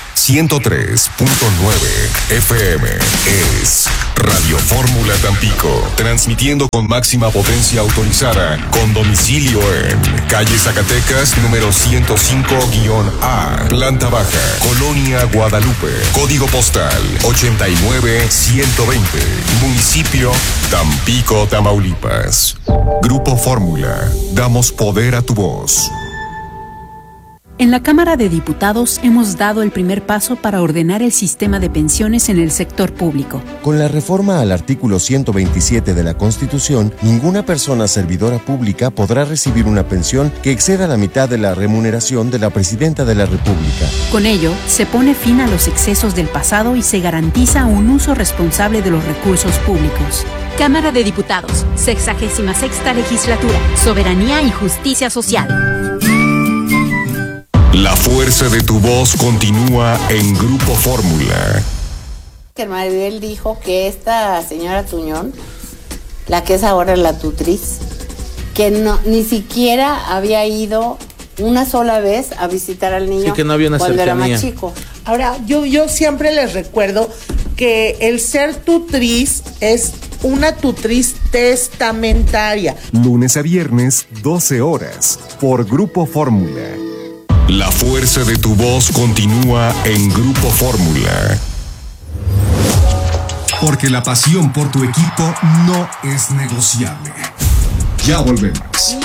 103.9 FM es Radio Fórmula Tampico, transmitiendo con máxima potencia autorizada, con domicilio en calle Zacatecas, número 105-A, planta baja, Colonia Guadalupe, código postal 89120, municipio Tampico, Tamaulipas. Grupo Fórmula, damos poder a tu voz. En la Cámara de Diputados hemos dado el primer paso para ordenar el sistema de pensiones en el sector público. Con la reforma al artículo 127 de la Constitución, ninguna persona servidora pública podrá recibir una pensión que exceda la mitad de la remuneración de la Presidenta de la República. Con ello, se pone fin a los excesos del pasado y se garantiza un uso responsable de los recursos públicos. Cámara de Diputados, 66ª Legislatura, Soberanía y Justicia Social. La fuerza de tu voz continúa en Grupo Fórmula. Que Maribel dijo que esta señora Tuñón, la que es ahora la tutriz, que no, ni siquiera había ido una sola vez a visitar al niño, sí, que no había una cuando cercanía. Era más chico. Ahora, yo siempre les recuerdo que el ser tutriz es una tutriz testamentaria. Lunes a viernes, 12 horas, por Grupo Fórmula. La fuerza de tu voz continúa en Grupo Fórmula. Porque la pasión por tu equipo no es negociable. Ya volvemos.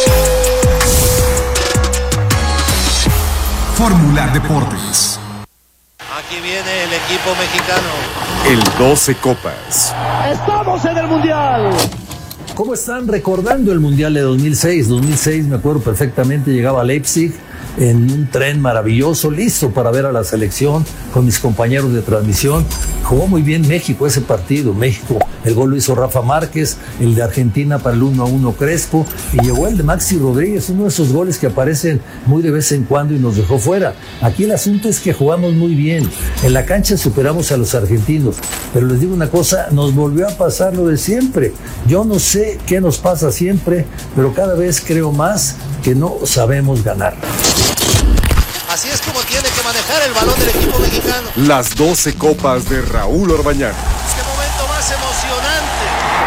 Fórmula Deportes. Aquí viene el equipo mexicano. El 12 Copas. ¡Estamos en el Mundial! ¿Cómo están recordando el Mundial de 2006? 2006 me acuerdo perfectamente, llegaba a Leipzig en un tren maravilloso, listo para ver a la selección con mis compañeros de transmisión. Jugó muy bien México ese partido. México, el gol lo hizo Rafa Márquez, el de Argentina para el 1-1 Crespo, y llegó el de Maxi Rodríguez, uno de esos goles que aparecen muy de vez en cuando y nos dejó fuera. Aquí el asunto es que jugamos muy bien. En la cancha superamos a los argentinos, pero les digo una cosa, nos volvió a pasar lo de siempre. Yo no sé qué nos pasa siempre, pero cada vez creo más que no sabemos ganar. Así es como tiene que manejar el el balón del equipo mexicano. Las 12 copas de Raúl Orbañanos. ¡Qué momento más emocionante!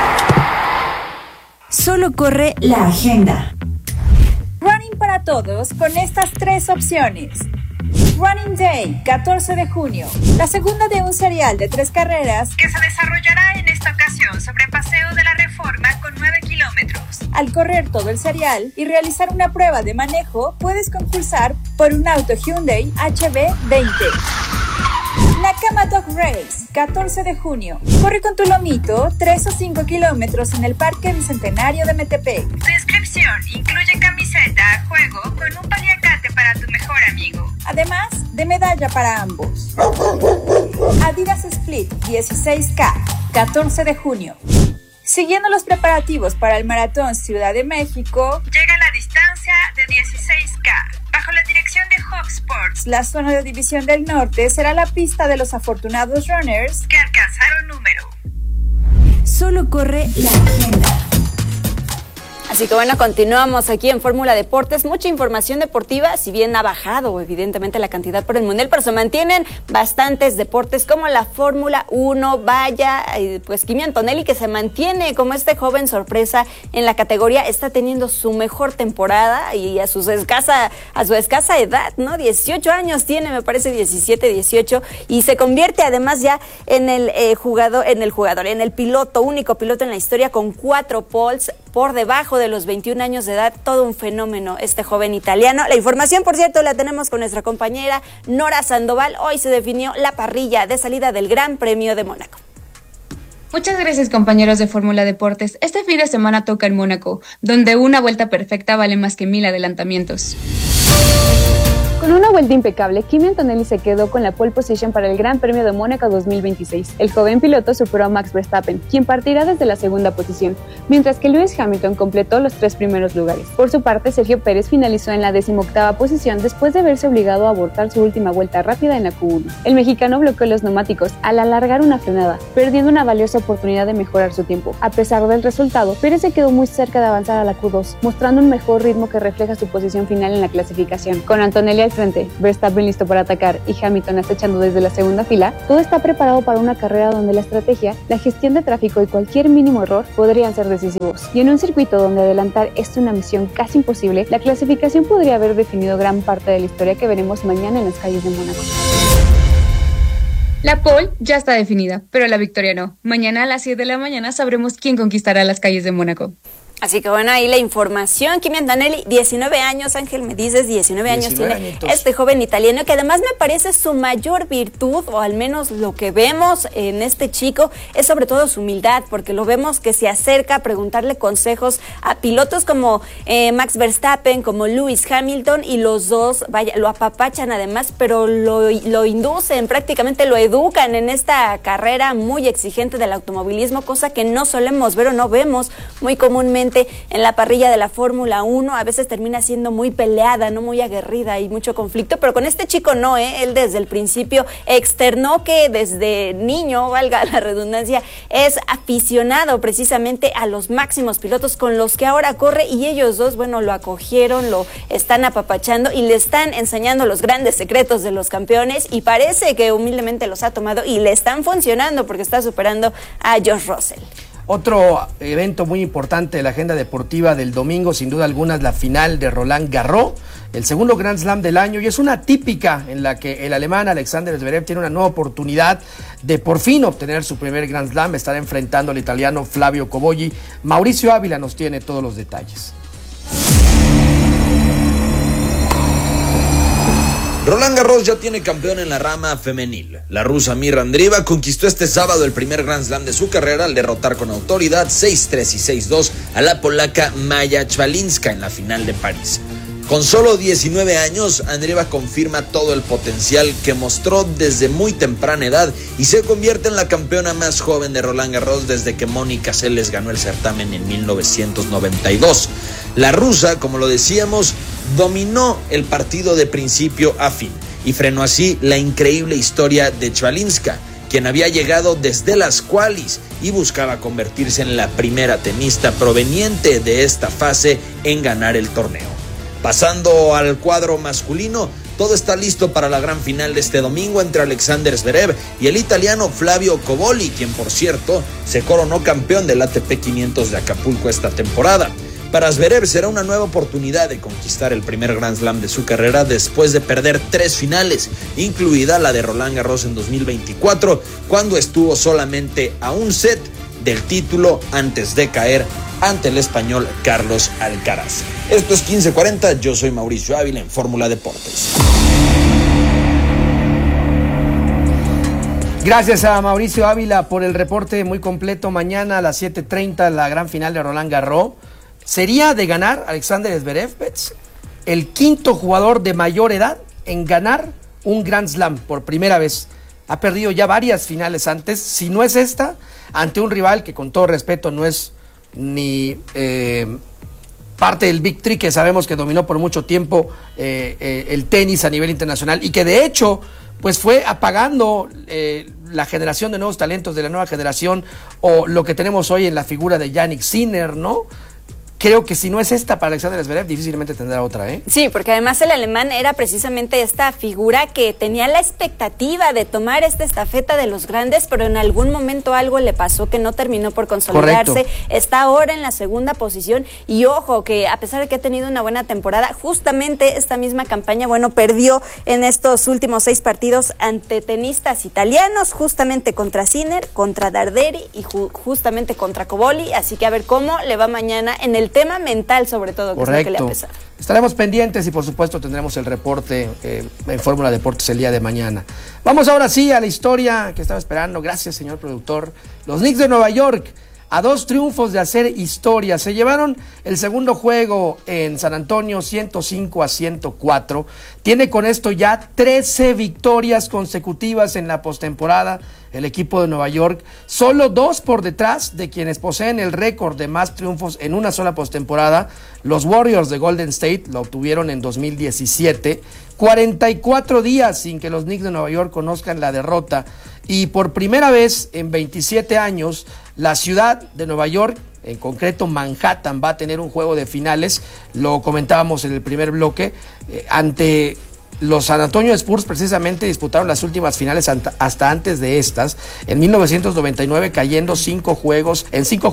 Solo corre la agenda. Running para todos con estas 3 opciones. Running Day, 14 de junio. La segunda de un serial de 3 carreras que se desarrollará en esta ocasión sobre Paseo de la Reforma con 9 kilómetros. Al correr todo el serial y realizar una prueba de manejo, puedes concursar por un auto Hyundai HB20. Nakama Dog Race, 14 de junio. Corre con tu lomito 3 o 5 kilómetros en el Parque Bicentenario de Metepec. Descripción: incluye camiseta, juego con un paliacate para tu mejor amigo. Además de medalla para ambos. Adidas Split 16K, 14 de junio. Siguiendo los preparativos para el Maratón Ciudad de México, llega la distancia de 16K. Bajo la dirección de Hawk Sports, la zona de División del Norte será la pista de los afortunados runners que alcanzaron número. Solo corre la agenda. Así que bueno, continuamos aquí en Fórmula Deportes. Mucha información deportiva, si bien ha bajado evidentemente la cantidad por el Mundial, pero se mantienen bastantes deportes como la Fórmula 1, vaya, pues Kimi Antonelli, que se mantiene como este joven sorpresa en la categoría, está teniendo su mejor temporada y a su escasa edad, ¿no? 18 años tiene, me parece 17, 18, y se convierte además ya en el único piloto en la historia con 4 poles por debajo de los 21 años de edad, todo un fenómeno este joven italiano. La información, por cierto, la tenemos con nuestra compañera Nora Sandoval. Hoy se definió la parrilla de salida del Gran Premio de Mónaco. Muchas gracias, compañeros de Fórmula Deportes. Este fin de semana toca en Mónaco, donde una vuelta perfecta vale más que 1000 adelantamientos. Con una vuelta impecable, Kimi Antonelli se quedó con la pole position para el Gran Premio de Mónaco 2026. El joven piloto superó a Max Verstappen, quien partirá desde la segunda posición, mientras que Lewis Hamilton completó los 3 primeros lugares. Por su parte, Sergio Pérez finalizó en la 18ª posición después de verse obligado a abortar su última vuelta rápida en la Q1. El mexicano bloqueó los neumáticos al alargar una frenada, perdiendo una valiosa oportunidad de mejorar su tiempo. A pesar del resultado, Pérez se quedó muy cerca de avanzar a la Q2, mostrando un mejor ritmo que refleja su posición final en la clasificación. Con Antonelli al frente, Verstappen listo para atacar y Hamilton acechando desde la segunda fila, todo está preparado para una carrera donde la estrategia, la gestión de tráfico y cualquier mínimo error podrían ser decisivos. Y en un circuito donde adelantar es una misión casi imposible, la clasificación podría haber definido gran parte de la historia que veremos mañana en las calles de Mónaco. La pole ya está definida, pero la victoria no. Mañana a las 7 de la mañana sabremos quién conquistará las calles de Mónaco. Así que bueno, ahí la información. Kimi Antonelli, 19 años, Ángel, me dices, 19 años tiene este joven italiano, que además me parece su mayor virtud, o al menos lo que vemos en este chico, es sobre todo su humildad, porque lo vemos que se acerca a preguntarle consejos a pilotos como Max Verstappen, como Lewis Hamilton, y los dos, vaya, lo apapachan además, pero lo inducen, prácticamente lo educan en esta carrera muy exigente del automovilismo, cosa que no solemos ver o no vemos muy comúnmente en la parrilla de la Fórmula 1. A veces termina siendo muy peleada, no muy aguerrida y mucho conflicto, pero con este chico no, él desde el principio externó que desde niño, valga la redundancia, es aficionado precisamente a los máximos pilotos con los que ahora corre, y ellos dos, bueno, lo acogieron, lo están apapachando y le están enseñando los grandes secretos de los campeones, y parece que humildemente los ha tomado y le están funcionando porque está superando a George Russell. Otro evento muy importante de la agenda deportiva del domingo, sin duda alguna, es la final de Roland Garros, el segundo Grand Slam del año, y es una típica en la que el alemán Alexander Zverev tiene una nueva oportunidad de por fin obtener su primer Grand Slam. Estará enfrentando al italiano Flavio Cobolli. Mauricio Ávila nos tiene todos los detalles. Roland Garros ya tiene campeón en la rama femenil. La rusa Mirra Andreeva conquistó este sábado el primer Grand Slam de su carrera al derrotar con autoridad 6-3 y 6-2 a la polaca Maja Czwalinska en la final de París. Con solo 19 años, Andreeva confirma todo el potencial que mostró desde muy temprana edad y se convierte en la campeona más joven de Roland Garros desde que Mónica Seles ganó el certamen en 1992. La rusa, como lo decíamos, dominó el partido de principio a fin y frenó así la increíble historia de Czwalinska, quien había llegado desde las qualis y buscaba convertirse en la primera tenista proveniente de esta fase en ganar el torneo. Pasando al cuadro masculino, todo está listo para la gran final de este domingo entre Alexander Zverev y el italiano Flavio Cobolli, quien por cierto se coronó campeón del ATP 500 de Acapulco esta temporada. Para Zverev será una nueva oportunidad de conquistar el primer Grand Slam de su carrera después de perder 3 finales, incluida la de Roland Garros en 2024, cuando estuvo solamente a un set del título antes de caer ante el español Carlos Alcaraz. Esto es 1540, yo soy Mauricio Ávila en Fórmula Deportes. Gracias a Mauricio Ávila por el reporte muy completo. Mañana a las 7:30 la gran final de Roland Garros. Sería de ganar Alexander Zverev, el quinto jugador de mayor edad en ganar un Grand Slam por primera vez. Ha perdido ya varias finales antes, si no es esta, ante un rival que con todo respeto no es ni parte del Big Three, que sabemos que dominó por mucho tiempo el tenis a nivel internacional y que de hecho pues fue apagando la generación de nuevos talentos de la nueva generación, o lo que tenemos hoy en la figura de Jannik Sinner, ¿no? Creo que si no es esta para Alexander Zverev, difícilmente tendrá otra, ¿eh? Sí, porque además el alemán era precisamente esta figura que tenía la expectativa de tomar esta estafeta de los grandes, pero en algún momento algo le pasó que no terminó por consolidarse. Correcto. Está ahora en la segunda posición y ojo que a pesar de que ha tenido una buena temporada, justamente esta misma campaña, perdió en estos últimos 6 partidos ante tenistas italianos, justamente contra Sinner, contra Darderi y justamente contra Cobolli, así que a ver cómo le va mañana en el tema mental, sobre todo, que es lo que le ha pesado. Estaremos pendientes y por supuesto tendremos el reporte en Fórmula Deportes el día de mañana. Vamos ahora sí a la historia que estaba esperando. Gracias, señor productor. Los Knicks de Nueva York, a 2 triunfos de hacer historia, se llevaron el segundo juego en San Antonio 105-104. Tiene con esto ya 13 victorias consecutivas en la postemporada. El equipo de Nueva York, solo 2 por detrás de quienes poseen el récord de más triunfos en una sola postemporada. Los Warriors de Golden State lo obtuvieron en 2017. 44 días sin que los Knicks de Nueva York conozcan la derrota. Y por primera vez en 27 años, la ciudad de Nueva York, en concreto Manhattan, va a tener un juego de finales. Lo comentábamos en el primer bloque, ante los San Antonio Spurs. Precisamente disputaron las últimas finales hasta antes de estas, en 1999, cayendo en 5 juegos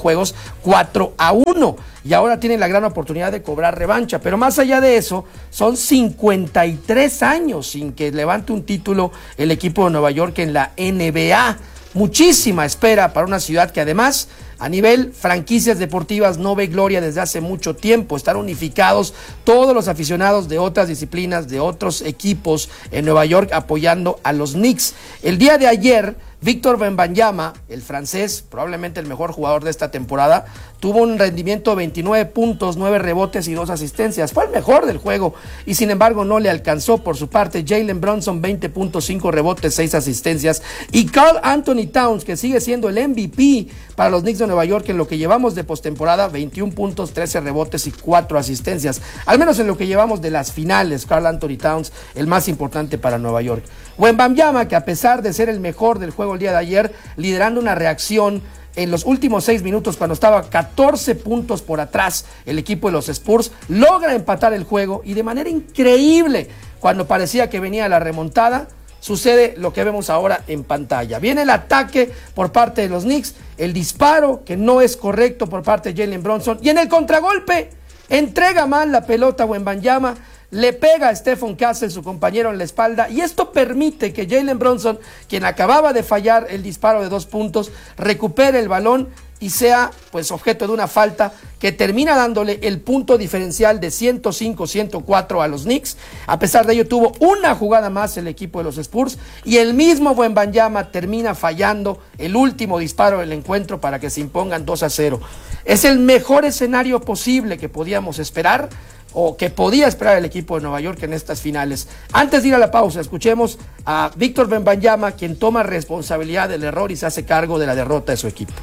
4-1, y ahora tienen la gran oportunidad de cobrar revancha. Pero más allá de eso, son 53 años sin que levante un título el equipo de Nueva York en la NBA. Muchísima espera para una ciudad que además a nivel franquicias deportivas no ve gloria desde hace mucho tiempo. Están unificados todos los aficionados de otras disciplinas, de otros equipos en Nueva York apoyando a los Knicks. El día de ayer, Víctor Wembanyama, el francés, probablemente el mejor jugador de esta temporada, tuvo un rendimiento de 29 puntos, 9 rebotes y 2 asistencias. Fue el mejor del juego y sin embargo no le alcanzó. Por su parte, Jalen Brunson, 20 puntos, 5 rebotes, 6 asistencias. Y Karl Anthony Towns, que sigue siendo el MVP para los Knicks de Nueva York en lo que llevamos de postemporada, 21 puntos, 13 rebotes y 4 asistencias. Al menos en lo que llevamos de las finales, Karl Anthony Towns, el más importante para Nueva York. Wembanyama, que a pesar de ser el mejor del juego el día de ayer, liderando una reacción en los últimos 6 minutos, cuando estaba 14 puntos por atrás el equipo de los Spurs, logra empatar el juego y de manera increíble, cuando parecía que venía la remontada, sucede lo que vemos ahora en pantalla. Viene el ataque por parte de los Knicks, el disparo que no es correcto por parte de Jalen Brunson, y en el contragolpe entrega mal la pelota a Wembanyama, le pega a Stephen Castle, su compañero, en la espalda, y esto permite que Jalen Brunson, quien acababa de fallar el disparo de 2 puntos, recupere el balón y sea pues objeto de una falta que termina dándole el punto diferencial de 105-104 a los Knicks. A pesar de ello, tuvo una jugada más el equipo de los Spurs y el mismo Wembanyama termina fallando el último disparo del encuentro para que se impongan 2-0. Es el mejor escenario posible que podíamos esperar, o que podía esperar el equipo de Nueva York en estas finales. Antes de ir a la pausa, escuchemos a Víctor Wembanyama, quien toma responsabilidad del error y se hace cargo de la derrota de su equipo.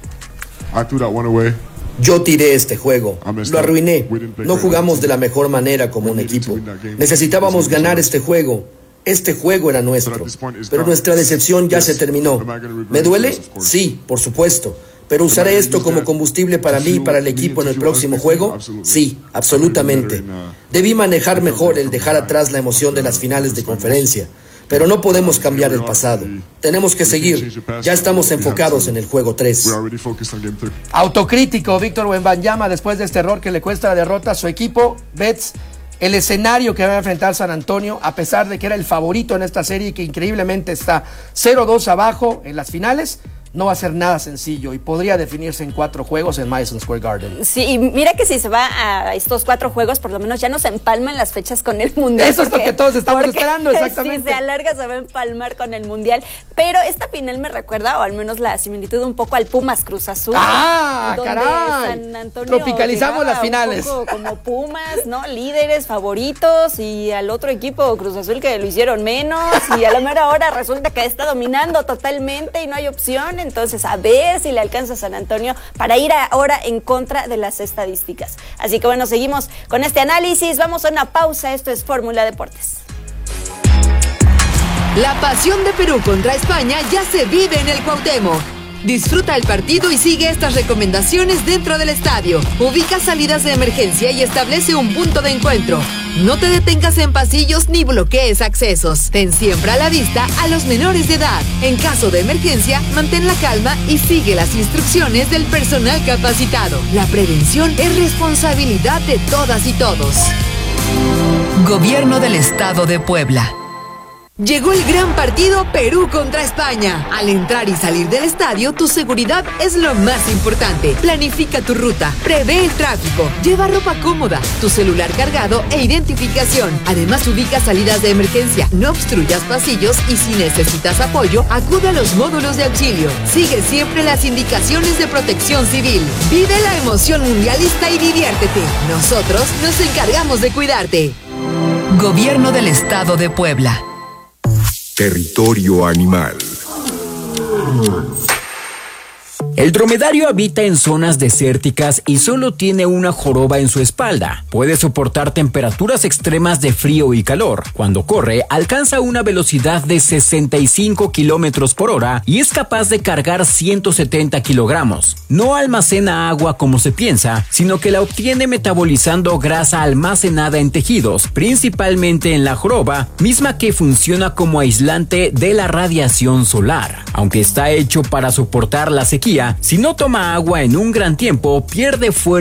Yo tiré este juego, lo arruiné, no jugamos de la mejor manera como un equipo. Necesitábamos ganar este juego era nuestro, pero nuestra decepción ya se terminó. ¿Me duele? Sí, por supuesto. ¿Pero usaré esto como combustible para mí y para el equipo en el próximo juego? Sí, absolutamente. Debí manejar mejor el dejar atrás la emoción de las finales de conferencia. Pero no podemos cambiar el pasado. Tenemos que seguir. Ya estamos enfocados en el juego 3. Autocrítico Víctor Wembanyama después de este error que le cuesta la derrota a su equipo. Betts, el escenario que va a enfrentar San Antonio, a pesar de que era el favorito en esta serie y que increíblemente está 0-2 abajo en las finales, no va a ser nada sencillo y podría definirse en 4 juegos en Madison Square Garden. Sí, y mira que si se va a estos 4 juegos, por lo menos ya no se empalman las fechas con el Mundial. Eso es lo que todos estamos esperando, exactamente. Si se alarga, se va a empalmar con el Mundial. Pero esta final me recuerda, o al menos la similitud, un poco al Pumas Cruz Azul. ¡Ah, donde caray! San Antonio tropicalizamos las finales. Un poco como Pumas, ¿no? Líderes, favoritos, y al otro equipo, Cruz Azul, que lo hicieron menos, y a la mera hora resulta que está dominando totalmente y no hay opción. Entonces, a ver si le alcanza a San Antonio para ir ahora en contra de las estadísticas. Así que bueno, seguimos con este análisis. Vamos a una pausa. Esto es Fórmula Deportes. La pasión de Perú contra España ya se vive en el Cuauhtémoc. Disfruta el partido y sigue estas recomendaciones dentro del estadio. Ubica salidas de emergencia y establece un punto de encuentro. No te detengas en pasillos ni bloquees accesos. Ten siempre a la vista a los menores de edad. En caso de emergencia, mantén la calma y sigue las instrucciones del personal capacitado. La prevención es responsabilidad de todas y todos. Gobierno del Estado de Puebla. Llegó el gran partido Perú contra España. Al entrar y salir del estadio, tu seguridad es lo más importante. Planifica tu ruta, prevé el tráfico, lleva ropa cómoda, tu celular cargado e identificación. Además, ubica salidas de emergencia, no obstruyas pasillos y si necesitas apoyo, acude a los módulos de auxilio. Sigue siempre las indicaciones de Protección Civil. Vive la emoción mundialista y diviértete. Nosotros nos encargamos de cuidarte. Gobierno del Estado de Puebla. Territorio animal. El dromedario habita en zonas desérticas y solo tiene una joroba en su espalda. Puede soportar temperaturas extremas de frío y calor. Cuando corre, alcanza una velocidad de 65 kilómetros por hora y es capaz de cargar 170 kilogramos. No almacena agua como se piensa, sino que la obtiene metabolizando grasa almacenada en tejidos, principalmente en la joroba, misma que funciona como aislante de la radiación solar. Aunque está hecho para soportar la sequía, si no toma agua en un gran tiempo, pierde fuerza